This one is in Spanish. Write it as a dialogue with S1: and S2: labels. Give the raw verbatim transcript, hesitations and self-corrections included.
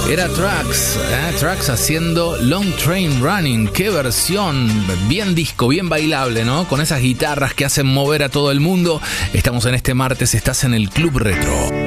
S1: Era Trax, ¿eh? Trax haciendo Long Train Running. Qué versión, bien disco, bien bailable, ¿no? Con esas guitarras que hacen mover a todo el mundo. Estamos en este martes, estás en el Club Retro.